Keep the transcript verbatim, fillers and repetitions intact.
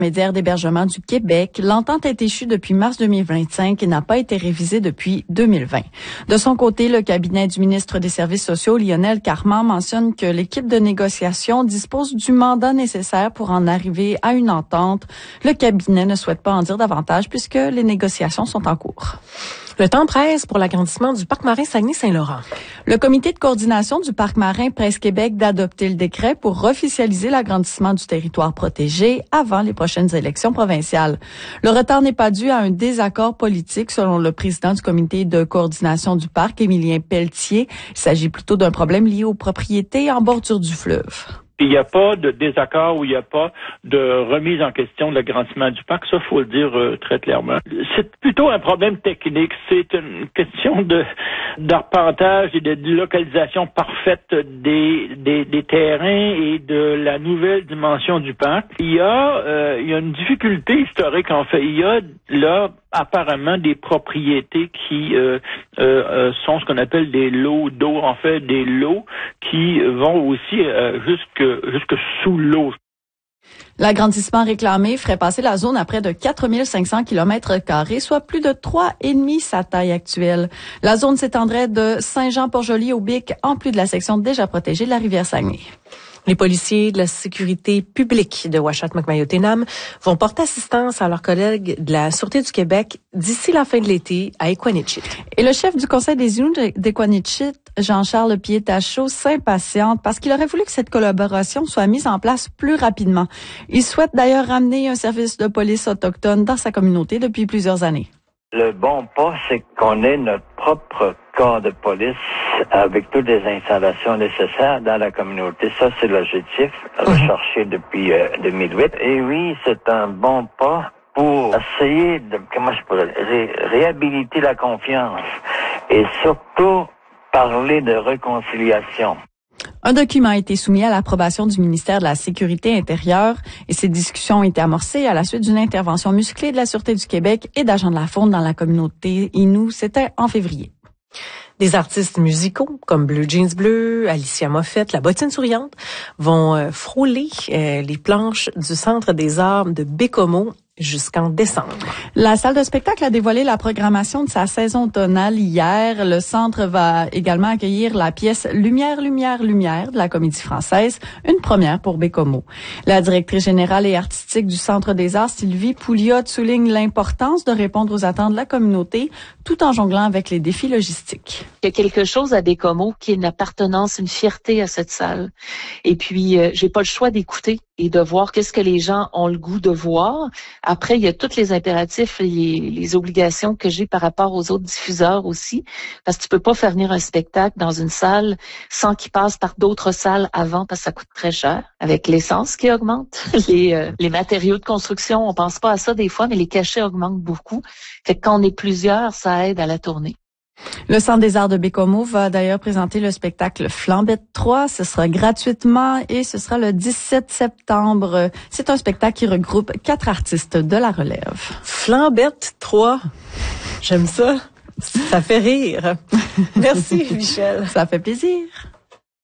Intermédiaire d'hébergement du Québec. L'entente est échue depuis mars deux mille vingt-cinq et n'a pas été révisée depuis deux mille vingt. De son côté, le cabinet du ministre des Services sociaux, Lionel Carman, mentionne que l'équipe de négociation dispose du mandat nécessaire pour en arriver à une entente. Le cabinet ne souhaite pas en dire davantage puisque les négociations sont en cours. Le temps presse pour l'agrandissement du parc marin Saguenay-Saint-Laurent. Le comité de coordination du parc marin presse Québec d'adopter le décret pour officialiser l'agrandissement du territoire protégé avant les prochaines élections provinciales. Le retard n'est pas dû à un désaccord politique selon le président du comité de coordination du parc, Émilien Pelletier. Il s'agit plutôt d'un problème lié aux propriétés en bordure du fleuve. Il n'y a pas de désaccord ou il n'y a pas de remise en question de l'agrandissement du parc. Ça, faut le dire euh, très clairement. C'est plutôt un problème technique. C'est une question de d'arpentage et de localisation parfaite des, des, des terrains et de la nouvelle dimension du parc. Il y a, euh, il y a une difficulté historique, en fait. Il y a là apparemment des propriétés qui euh, euh, sont ce qu'on appelle des lots d'eau, en fait des lots qui vont aussi euh, jusque, jusque sous l'eau. L'agrandissement réclamé ferait passer la zone à près de quatre mille cinq cents kilomètres carrés, soit plus de trois et demi sa taille actuelle. La zone s'étendrait de Saint-Jean-Port-Joli au Bic, en plus de la section déjà protégée de la rivière Saguenay. Les policiers de la sécurité publique de Ouachette-Macmahon-Ténam vont porter assistance à leurs collègues de la Sûreté du Québec d'ici la fin de l'été à Equanichit. Et le chef du Conseil des Inuits d'Equanichit, Jean-Charles Pied-Tachaud, s'impatiente parce qu'il aurait voulu que cette collaboration soit mise en place plus rapidement. Il souhaite d'ailleurs ramener un service de police autochtone dans sa communauté depuis plusieurs années. Le bon pas, c'est qu'on ait notre propre corps de police avec toutes les installations nécessaires dans la communauté. Ça, c'est l'objectif recherché depuis euh, deux mille huit. Et oui, c'est un bon pas pour essayer de, comment je pourrais, ré- réhabiliter la confiance et surtout parler de réconciliation. Un document a été soumis à l'approbation du ministère de la Sécurité intérieure et ces discussions ont été amorcées à la suite d'une intervention musclée de la Sûreté du Québec et d'agents de la faune dans la communauté Innu. C'était en février. Des artistes musicaux comme Bleu Jeans Bleu, Alicia Moffett, La Bottine Souriante vont euh, frôler euh, les planches du Centre des arts de Bécomo jusqu'en décembre. La salle de spectacle a dévoilé la programmation de sa saison automnale hier. Le centre va également accueillir la pièce Lumière, Lumière, Lumière de la Comédie Française, une première pour Bécomo. La directrice générale et artistique du Centre des Arts, Sylvie Pouliot, souligne l'importance de répondre aux attentes de la communauté tout en jonglant avec les défis logistiques. Il y a quelque chose à Bécomo qui est une appartenance, une fierté à cette salle. Et puis, euh, j'ai pas le choix d'écouter et de voir qu'est-ce que les gens ont le goût de voir. Après, il y a tous les impératifs et les, les obligations que j'ai par rapport aux autres diffuseurs aussi, parce que tu peux pas faire venir un spectacle dans une salle sans qu'il passe par d'autres salles avant, parce que ça coûte très cher, avec l'essence qui augmente, les, euh, les matériaux de construction, on pense pas à ça des fois, mais les cachets augmentent beaucoup. Fait que quand on est plusieurs, ça aide à la tournée. Le Centre des arts de Bécomo va d'ailleurs présenter le spectacle Flambette trois. Ce sera gratuitement et ce sera le dix-sept septembre. C'est un spectacle qui regroupe quatre artistes de la relève. Flambette trois. J'aime ça. Ça fait rire. Merci, Michel. Ça fait plaisir.